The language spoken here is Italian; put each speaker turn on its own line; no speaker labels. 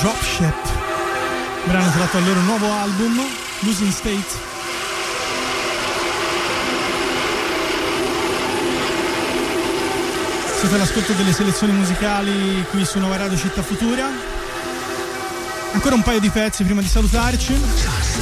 Dropship, brano tratto dal loro nuovo album Losing State. Siete all'ascolto delle selezioni musicali qui su Nova Radio Città Futura. Ancora un paio di pezzi prima di salutarci.